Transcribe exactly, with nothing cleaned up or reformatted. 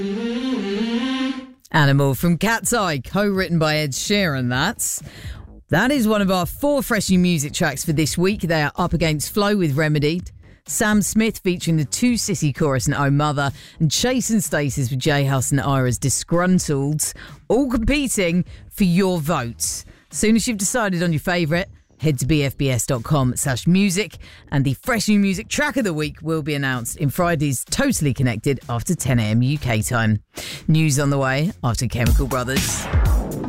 Animal from Cat's Eye, co-written by Ed Sheeran, that's. That is one of our four fresh new music tracks for this week. They are Up Against Flow with Remedy, Sam Smith featuring the Two Sissy chorus and Oh Mother, and Chase and Stasis with J House and Ira's Disgruntled, all competing for your votes. Soon as you've decided on your favourite, head to bfbs.com slash music, and the fresh new music track of the week will be announced in Friday's Totally Connected after ten a.m. U K time. News on the way after Chemical Brothers.